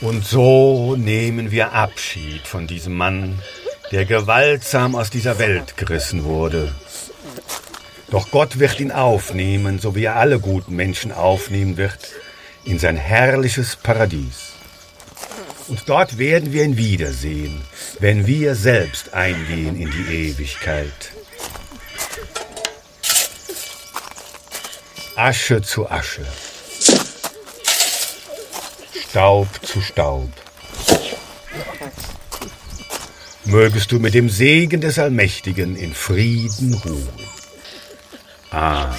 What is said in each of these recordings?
Und so nehmen wir Abschied von diesem Mann, der gewaltsam aus dieser Welt gerissen wurde. Doch Gott wird ihn aufnehmen, so wie er alle guten Menschen aufnehmen wird, in sein herrliches Paradies. Und dort werden wir ihn wiedersehen, wenn wir selbst eingehen in die Ewigkeit. Asche zu Asche, Staub zu Staub. Mögest du mit dem Segen des Allmächtigen in Frieden ruhen. Amen.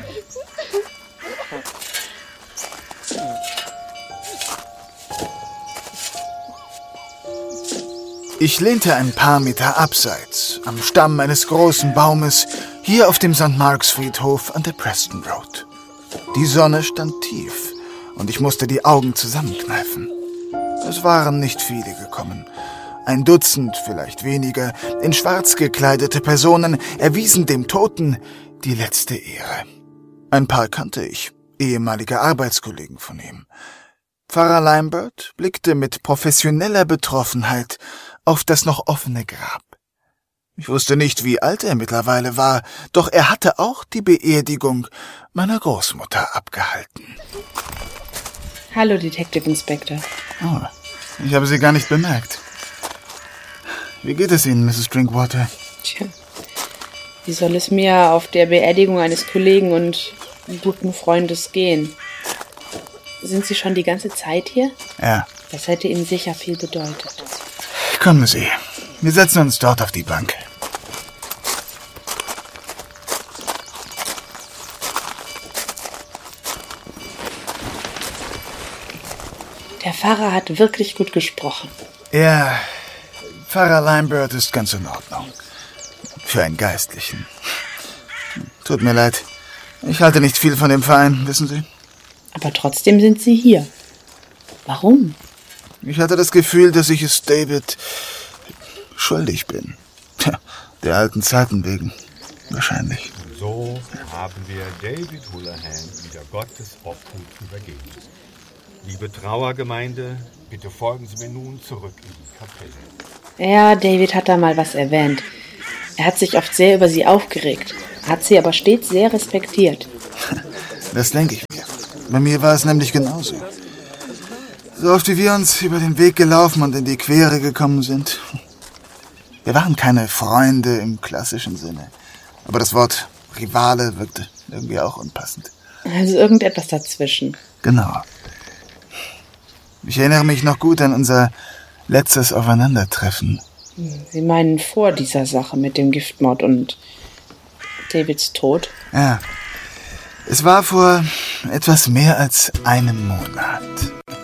Ich lehnte ein paar Meter abseits, am Stamm eines großen Baumes, hier auf dem St. Marks Friedhof an der Preston Road. Die Sonne stand tief und ich musste die Augen zusammenkneifen. Es waren nicht viele gekommen. 1 Dutzend, vielleicht weniger, in schwarz gekleidete Personen erwiesen dem Toten die letzte Ehre. Ein paar kannte ich, ehemalige Arbeitskollegen von ihm. Pfarrer Lambert blickte mit professioneller Betroffenheit auf das noch offene Grab. Ich wusste nicht, wie alt er mittlerweile war, doch er hatte auch die Beerdigung meiner Großmutter abgehalten. Hallo, Detective Inspector. Oh, ich habe Sie gar nicht bemerkt. Wie geht es Ihnen, Mrs. Drinkwater? Tja, wie soll es mir auf der Beerdigung eines Kollegen und guten Freundes gehen? Sind Sie schon die ganze Zeit hier? Ja. Das hätte Ihnen sicher viel bedeutet. Kommen Sie, wir setzen uns dort auf die Bank. Der Pfarrer hat wirklich gut gesprochen. Ja, Pfarrer Lambert ist ganz in Ordnung. Für einen Geistlichen. Tut mir leid. Ich halte nicht viel von dem Verein, wissen Sie? Aber trotzdem sind Sie hier. Warum? Ich hatte das Gefühl, dass ich es David schuldig bin. Tja, der alten Zeiten wegen. Wahrscheinlich. Und so haben wir David Houlihan wieder Gottes Obhut übergeben. Liebe Trauergemeinde, bitte folgen Sie mir nun zurück in die Kapelle. Ja, David hat da mal was erwähnt. Er hat sich oft sehr über sie aufgeregt, hat sie aber stets sehr respektiert. Das denke ich mir. Bei mir war es nämlich genauso. So oft wie wir uns über den Weg gelaufen und in die Quere gekommen sind. Wir waren keine Freunde im klassischen Sinne. Aber das Wort Rivale wirkte irgendwie auch unpassend. Also irgendetwas dazwischen. Genau. Ich erinnere mich noch gut an unser letztes Aufeinandertreffen. Sie meinen vor dieser Sache mit dem Giftmord und Davids Tod? Ja. Es war vor etwas mehr als einem Monat.